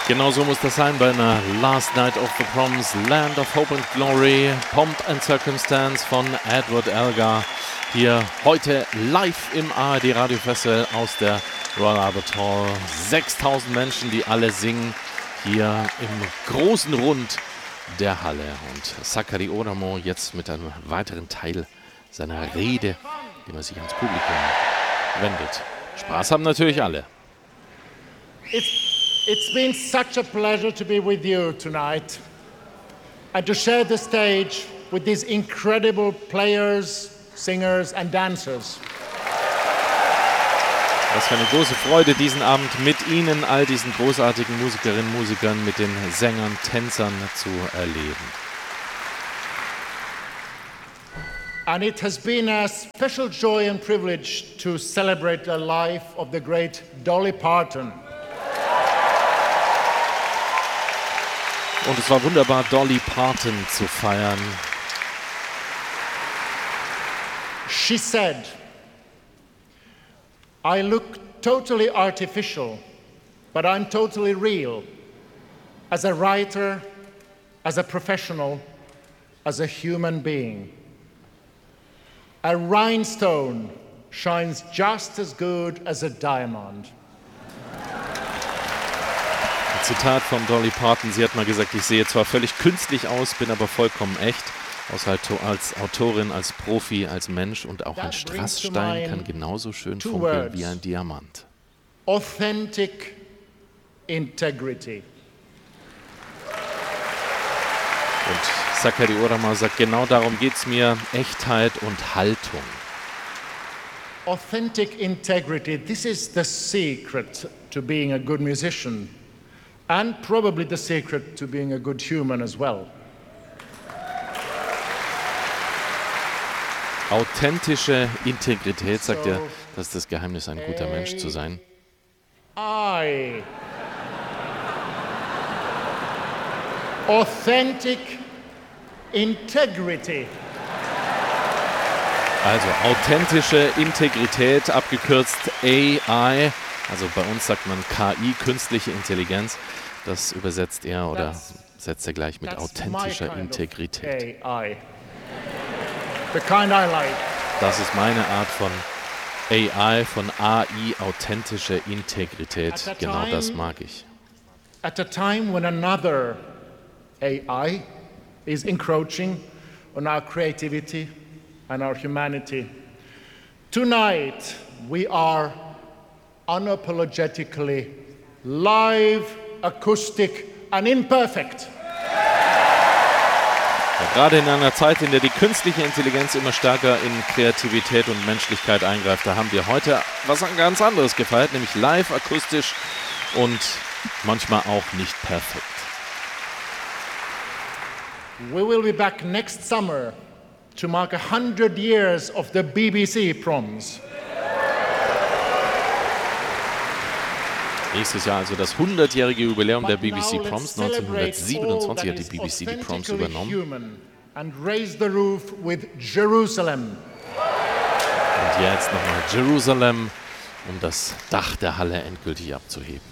Genau so muss das sein bei einer Last Night of the Proms, Land of Hope and Glory, Pomp and Circumstance von Edward Elgar. Hier heute live im ARD Radio Festival aus der Royal Albert Hall. 6000 Menschen, die alle singen hier im großen Rund der Halle. Und Sakari Oramo jetzt mit einem weiteren Teil seiner Rede, dem er sich ans Publikum wendet. Spaß haben natürlich alle. It's been such a pleasure to be with you tonight and to share the stage with these incredible players, singers and dancers. Was für eine große Freude, diesen Abend mit Ihnen, all diesen großartigen Musikerinnen und Musikern, mit den Sängern, Tänzern zu erleben. And it has been a special joy and privilege to celebrate the life of the great Dolly Parton. Und es war wunderbar, Dolly Parton zu feiern. She said, "I look totally artificial, but I'm totally real. As a writer, as a professional, as a human being. A rhinestone shines just as good as a diamond." Zitat von Dolly Parton. Sie hat mal gesagt, ich sehe zwar völlig künstlich aus, bin aber vollkommen echt. Als Autorin, als Profi, als Mensch und auch ein Strassstein kann genauso schön funkeln wie ein Diamant. Authentic integrity. Und Sakari Oramo sagt, genau darum geht es mir, Echtheit und Haltung. Authentic integrity, this is the secret to being a good musician. And probably the secret to being a good human as well. Authentische Integrität, sagt er, das ist das Geheimnis, ein guter Mensch zu sein. Authentic integrity. Also authentische Integrität, abgekürzt AI. Also bei uns sagt man KI, künstliche Intelligenz. Das übersetzt er oder setzt er gleich mit authentischer Integrität. The kind I like. Das ist meine Art von AI, von AI, authentische Integrität. Genau das mag ich. At a time when another AI is encroaching on our creativity and our humanity, tonight we are unapologetically live, acoustic and imperfect. Ja, gerade in einer Zeit, in der die künstliche Intelligenz immer stärker in Kreativität und Menschlichkeit eingreift, da haben wir heute was ganz anderes gefeiert, nämlich live, akustisch und manchmal auch nicht perfekt. We will be back next summer to mark 100 years of the BBC Proms. Nächstes Jahr also das 100-jährige Jubiläum der BBC Proms. 1927 hat die BBC die Proms übernommen. And raise the roof with Jerusalem. Und jetzt nochmal Jerusalem, um das Dach der Halle endgültig abzuheben.